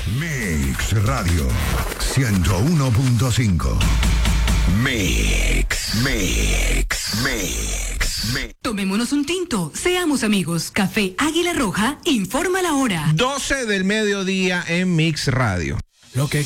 Mix Radio 101.5. Mix. Tomémonos un tinto, seamos amigos. Café Águila Roja informa la hora. 12 del mediodía en Mix Radio. Lo que